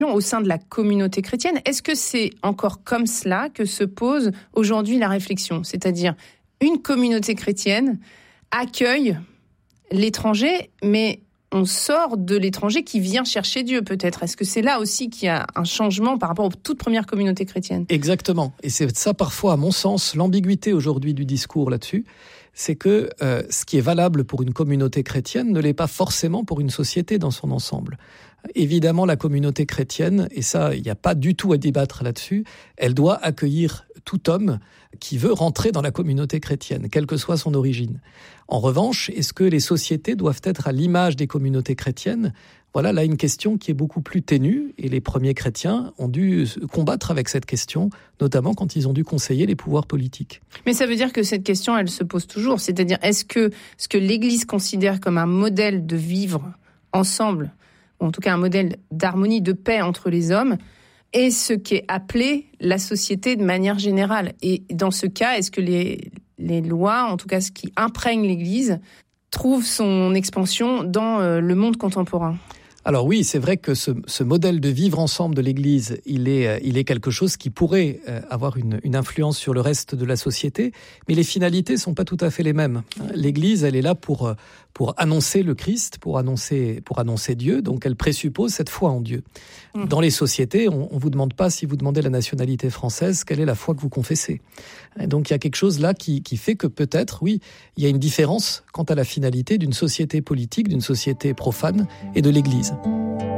au sein de la communauté chrétienne. Est-ce que c'est encore comme cela que se pose aujourd'hui la réflexion ? C'est-à-dire, une communauté chrétienne accueille l'étranger, mais on sort de l'étranger qui vient chercher Dieu, peut-être. Est-ce que c'est là aussi qu'il y a un changement par rapport aux toutes premières communautés chrétiennes ? Exactement. Et c'est ça, parfois, à mon sens, l'ambiguïté aujourd'hui du discours là-dessus, c'est que ce qui est valable pour une communauté chrétienne ne l'est pas forcément pour une société dans son ensemble. Évidemment, la communauté chrétienne, et ça, il n'y a pas du tout à débattre là-dessus, elle doit accueillir tout homme qui veut rentrer dans la communauté chrétienne, quelle que soit son origine. En revanche, est-ce que les sociétés doivent être à l'image des communautés chrétiennes ? Voilà là une question qui est beaucoup plus ténue, et les premiers chrétiens ont dû combattre avec cette question, notamment quand ils ont dû conseiller les pouvoirs politiques. Mais ça veut dire que cette question, elle se pose toujours, c'est-à-dire est-ce que ce que l'Église considère comme un modèle de vivre ensemble, ou en tout cas un modèle d'harmonie, de paix entre les hommes, est ce qu'est appelé la société de manière générale. Et dans ce cas, est-ce que les lois, en tout cas ce qui imprègne l'Église, trouvent son expansion dans le monde contemporain ? Alors oui, c'est vrai que ce modèle de vivre ensemble de l'Église, il est quelque chose qui pourrait avoir une influence sur le reste de la société, mais les finalités sont pas tout à fait les mêmes. L'Église, elle est là pour annoncer le Christ, pour annoncer Dieu, donc elle présuppose cette foi en Dieu. Dans les sociétés, on vous demande pas, si vous demandez la nationalité française, quelle est la foi que vous confessez. Et donc il y a quelque chose là qui fait que peut-être, oui, il y a une différence quant à la finalité d'une société politique, d'une société profane et de l'Église.